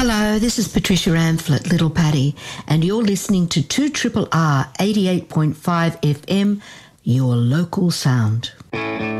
Hello, this is Patricia Amphlett, Little Patty, and you're listening to 2RRR 88.5 FM, your local sound.